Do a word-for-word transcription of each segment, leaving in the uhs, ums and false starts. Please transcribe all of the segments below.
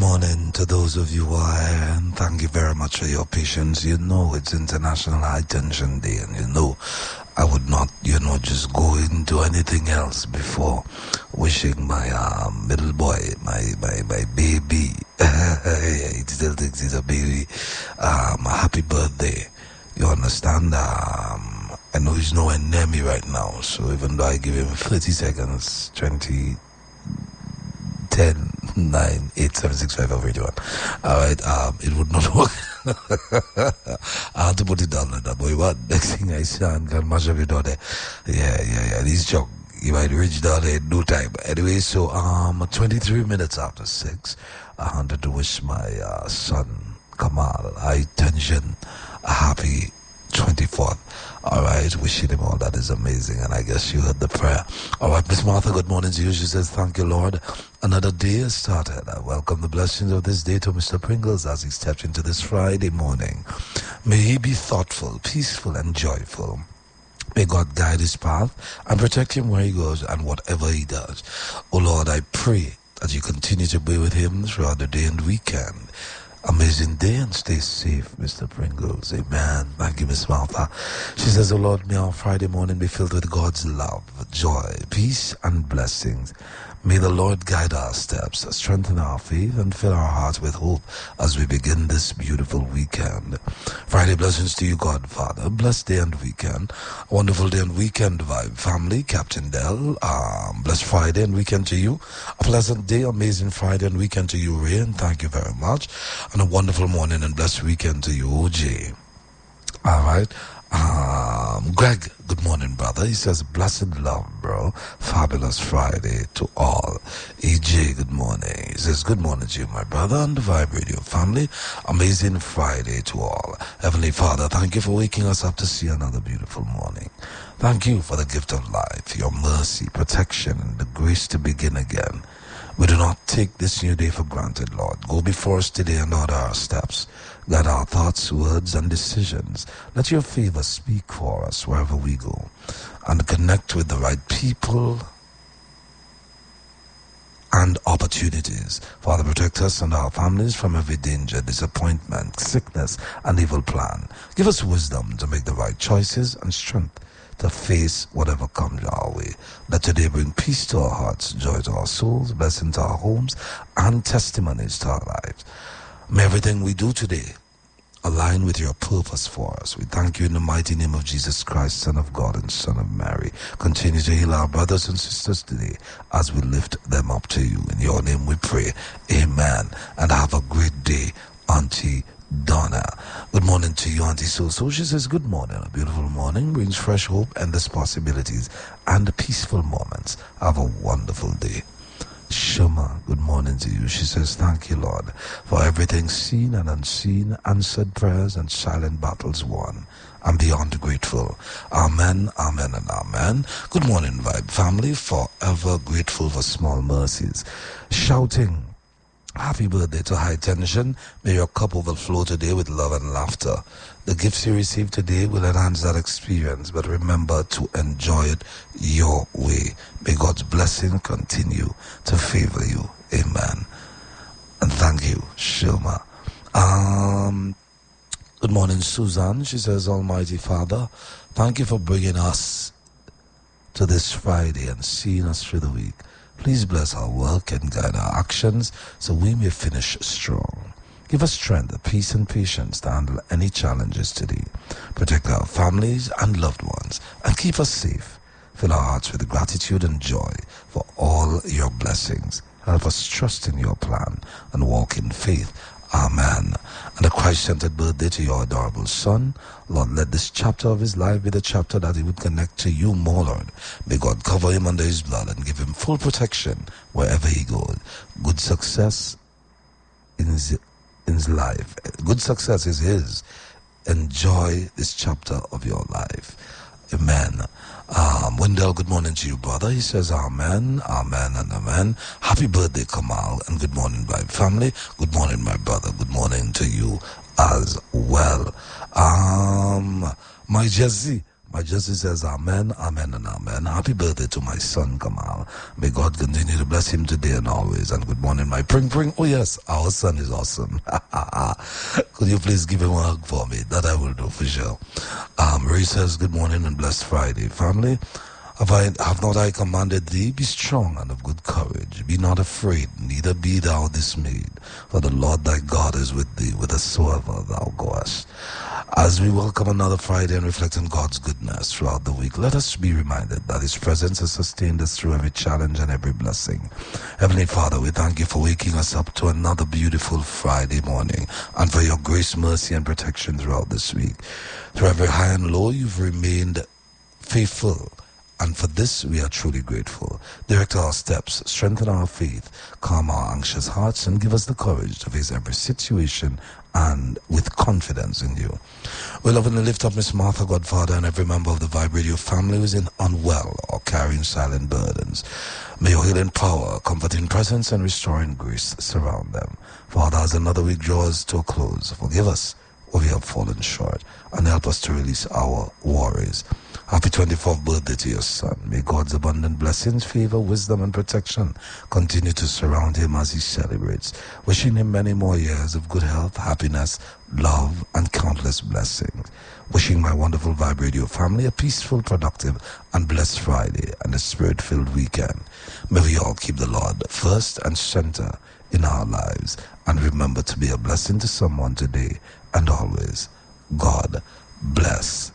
morning to those of you who are here, and thank you very much for your patience. You know it's International High Tension Day, and you know I would not, you know, just go into anything else before wishing my uh, middle boy, my my my baby, he still thinks he's a baby, um, a happy birthday. You understand? Um, I know he's nowhere near me right now, so even though I give him thirty seconds, twenty, ten, nine, eight, seven, six, five, four, three, two, one. Alright, um, it would not work. I had to put it down like that, boy. What? Next thing I see, I can mash up your daughter. Yeah, yeah, yeah. He's choke. He might reach down there in no time. Anyway, so, um, twenty-three minutes after six, I wanted to wish my, uh, son, Kamal, high tension, a happy twenty-fourth. Alright, wishing him all that is amazing, and I guess you heard the prayer. Alright, Miss Martha, good morning to you. She says, thank you, Lord. Another day has started. I welcome the blessings of this day to Mister Pringles as he steps into this Friday morning. May he be thoughtful, peaceful, and joyful. May God guide his path and protect him where he goes and whatever he does. Oh Lord, I pray that you continue to be with him throughout the day and weekend. Amazing day and stay safe, Mister Pringles. Amen. Thank you, Miss Martha. She says, oh Lord, may our Friday morning be filled with God's love, joy, peace, and blessings. May the Lord guide our steps, strengthen our faith, and fill our hearts with hope as we begin this beautiful weekend. Friday blessings to you, God, Father. Blessed day and weekend. A wonderful day and weekend vibe. Family, Captain Dell. Um, blessed Friday and weekend to you. A pleasant day, amazing Friday and weekend to you, Ray, and thank you very much. And a wonderful morning and blessed weekend to you, O J. All right. Um, Greg, good morning, brother. He says, blessed love, bro. Fabulous Friday to all. E J, good morning. He says, good morning to you, my brother, and the Vibe Radio family. Amazing Friday to all. Heavenly Father, thank you for waking us up to see another beautiful morning. Thank you for the gift of life, your mercy, protection, and the grace to begin again. We do not take this new day for granted, Lord. Go before us today and order our steps. Guide our thoughts, words, and decisions. Let your favor speak for us wherever we go. And connect with the right people and opportunities. Father, protect us and our families from every danger, disappointment, sickness, and evil plan. Give us wisdom to make the right choices and strength to face whatever comes our way. Let today bring peace to our hearts, joy to our souls, blessing to our homes, and testimonies to our lives. May everything we do today align with your purpose for us. We thank you in the mighty name of Jesus Christ, Son of God and Son of Mary. Continue to heal our brothers and sisters today as we lift them up to you. In your name we pray. Amen. And have a great day, Auntie Donna. Good morning to you, Auntie So. So she says, good morning. A beautiful morning brings fresh hope, endless possibilities, and peaceful moments. Have a wonderful day. Shema, good morning to you. She says, thank you, Lord, for everything seen and unseen, answered prayers and silent battles won. I'm beyond grateful. Amen, amen, and amen. Good morning, Vibe family. Forever grateful for small mercies. Shouting happy birthday to High Tension. May your cup overflow today with love and laughter. The gifts you receive today will enhance that experience, but remember to enjoy it your way. May God's blessing continue to favor you. Amen. And thank you, Shilma. Um, good morning, Susan. She says, Almighty Father, thank you for bringing us to this Friday and seeing us through the week. Please bless our work and guide our actions so we may finish strong. Give us strength, peace, and patience to handle any challenges today. Protect our families and loved ones and keep us safe. Fill our hearts with gratitude and joy for all your blessings. Help us trust in your plan and walk in faith. Amen. And a Christ-centered birthday to your adorable son. Lord, let this chapter of his life be the chapter that he would connect to you more, Lord. May God cover him under his blood and give him full protection wherever he goes. Good success in his, in his life. Good success is his. Enjoy this chapter of your life. Amen. Um, Wendell, good morning to you, brother. He says, amen, amen, and amen. Happy birthday, Kamal, and good morning, Vibe family. Good morning, my brother. Good morning to you as well. Um, my Jazzy, My justice says amen, amen, and amen. Happy birthday to my son, Kamal. May God continue to bless him today and always. And good morning, my pring pring. Oh yes, our son is awesome. Could you please give him a hug for me? That I will do for sure. Um, Ray says, good morning and blessed Friday. Family, have, I, have not I commanded thee? Be strong and of good courage. Be not afraid, neither be thou dismayed. For the Lord thy God is with thee, whithersoever thou goest. As we welcome another Friday and reflect on God's goodness throughout the week, let us be reminded that His presence has sustained us through every challenge and every blessing. Heavenly Father, we thank you for waking us up to another beautiful Friday morning and for your grace, mercy, and protection throughout this week. Through every high and low, you've remained faithful. And for this, we are truly grateful. Direct our steps, strengthen our faith, calm our anxious hearts, and give us the courage to face every situation and with confidence in you. We lovingly lift up Miss Martha, Godfather, and every member of the Vibe Radio family who is in unwell or carrying silent burdens. May your healing power, comforting presence, and restoring grace surround them. Father, as another week draws to a close, forgive us where we have fallen short and help us to release our worries. Happy twenty-fourth birthday to your son. May God's abundant blessings, favor, wisdom, and protection continue to surround him as he celebrates. Wishing him many more years of good health, happiness, love, and countless blessings. Wishing my wonderful Vibe Radio family a peaceful, productive, and blessed Friday and a spirit-filled weekend. May we all keep the Lord first and center in our lives and remember to be a blessing to someone today and always. God bless.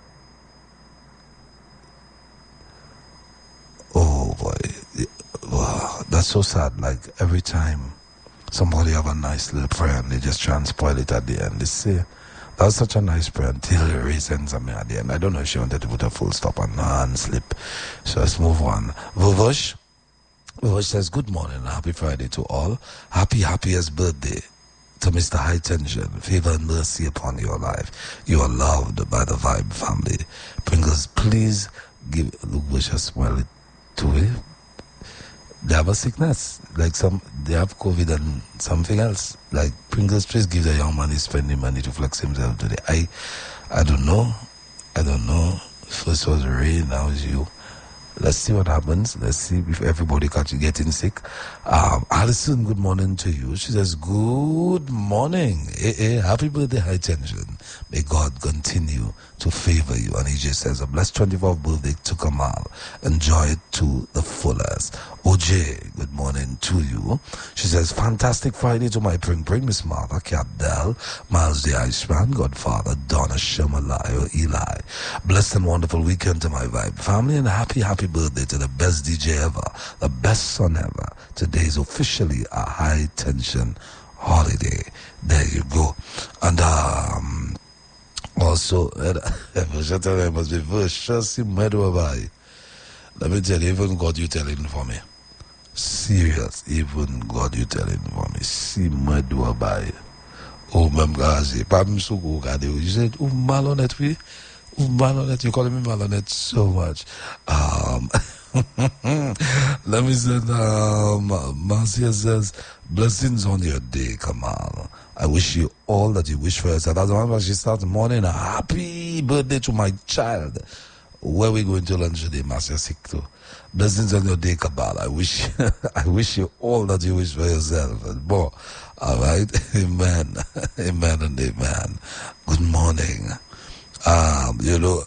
Oh boy, wow, that's so sad. Like every time somebody have a nice little prayer and they just try and spoil it at the end. They say, that was such a nice prayer until Ray sends me at the end. I don't know if she wanted to put a full stop on her and slip. So let's move on. Vuvush, Vuvush says, good morning and happy Friday to all. Happy, happiest birthday to Mister High Tension. Favor and mercy upon your life. You are loved by the Vibe family. Pringles, please give Vuvush a smile to it. They have a sickness, like some, they have COVID and something else. Like Pringles, please give the young man he's spending money to flex himself today. I, I don't know, I don't know. First was Ray, now it's you. Let's see what happens. Let's see if everybody catch you getting sick. Um, Alison, good morning to you. She says, good morning. Hey, hey, happy birthday, High Tension. May God continue to favor you. And he just says, a blessed twenty-fourth birthday to Kamal. Enjoy it to the fullest. O J, good morning to you. She says, fantastic Friday to my Pring Pring, Miss Martha, Capdell, Miles the Iceman, Godfather, Donna Shemalayo, Eli. Blessed and wonderful weekend to my Vibe family and happy, happy birthday to the best D J ever, the best son ever. Today is officially a High Tension holiday. There you go. And um also I must be very sure see Medwabai. Let me tell you, even God you telling for me. Serious, even God you telling for me. See Medwabai. Oh Memgazi, Pam Sugu Gadi. You said, oh Malonet we Malonet, you're calling me Malonet so much. Um, let me say, um, Marcia says, blessings on your day, Kamal. I wish you all that you wish for yourself. That's the one where she starts the morning. A happy birthday to my child. Where we going to lunch today, Marcia Sikto? Blessings on your day, Kamal. I wish, I wish you all that you wish for yourself and more. All right, amen, amen, and amen. Good morning. Um, you know,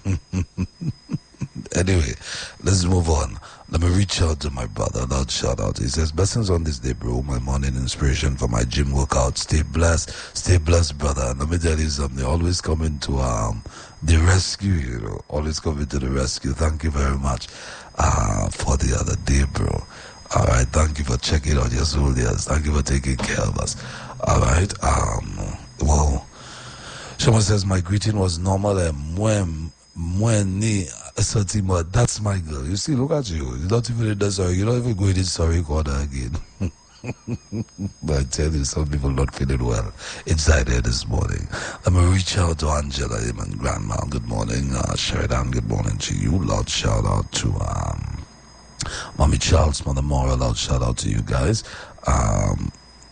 anyway, let's move on. Let me reach out to my brother. Loud shout out. He says, blessings on this day, bro. My morning inspiration for my gym workout. Stay blessed. Stay blessed, brother. And let me tell you something. Always coming to um the rescue, you know. Always coming to the rescue. Thank you very much uh, for the other day, bro. All right. Thank you for checking on your soldiers. Thank you for taking care of us. All right. Um, well, someone says my greeting was normal and mwem mweni satima. That's my girl. You see, look at you. You're not even in the sorry. You're not even going in sorry corner again. But I tell you, some people not feeling well inside there this morning. Let me reach out to Angela, him and Grandma. Good morning, uh, Sheridan. Good morning to you. Loud shout out to um, Mommy Charles, Mother Mora. Loud shout out to you guys. Um.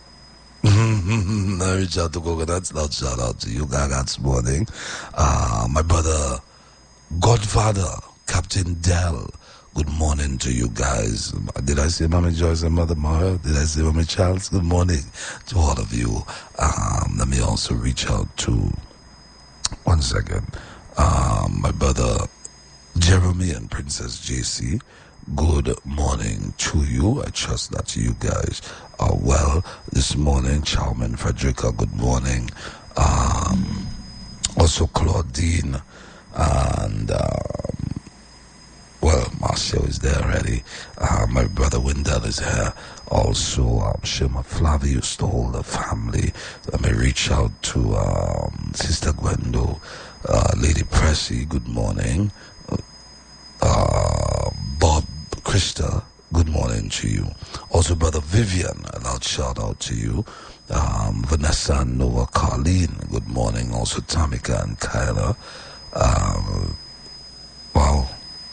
I reach out to Coconuts. Loud shout out to you, Gaga, this morning. Uh, my brother Godfather, Captain Dell. Good morning to you guys. Did I say Mommy Joyce and Mother Mara? Did I say Mommy Charles? Good morning to all of you. Um, let me also reach out to, one second, um, my brother Jeremy and Princess J C. Good morning to you. I trust that you guys are well this morning. Charmin Frederica, good morning. Um, also Claudine and um, well, Marcia is there already. Uh, my brother Wendell is here. Also, um, Shema Flavius, the whole family. Let me reach out to um, Sister Gwendo, uh, Lady Pressy, good morning. Uh, Bob Krista, good morning to you. Also, Brother Vivian, a loud shout out to you. Um, Vanessa and Noah Carlene, good morning. Also, Tamika and Kyla. Um, wow.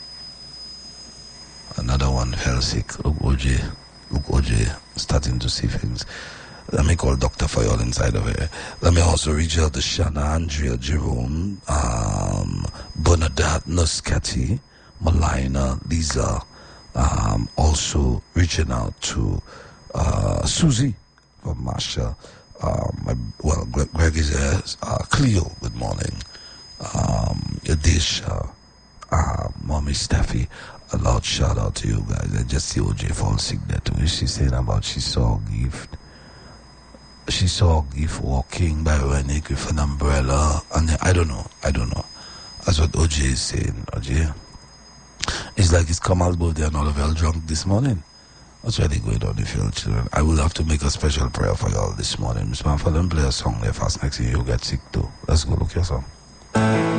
Another one fell sick. Look, O J. Look, O J. Starting to see things. Let me call Doctor Fayol inside of here. Let me also reach out to Shana, Andrea, Jerome, um, Bernadette, Nuskati, Malina, Lisa. Um, also reaching out to uh, Susie from Marsha. Um, my, well, Greg, Greg is here. Uh, Cleo, good morning. Um, Yadisha, uh, Mommy Steffi. A loud shout out to you guys. I just see O J fall sick there too. She's saying about she saw a gift. She saw a gift walking by Rennick with an umbrella. And then, I don't know. I don't know. That's what O J is saying. O J. It's like it's Kamal's birthday and all of y'all drunk this morning. What's really going on with your children? I will have to make a special prayer for y'all this morning. Miss Manford, play a song there fast. Next thing you'll get sick too. Let's go look your song.